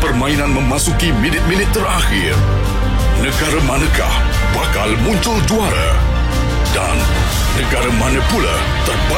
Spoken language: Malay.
permainan memasuki minit-minit terakhir. Negara manakah bakal muncul juara? Dan negara mana pula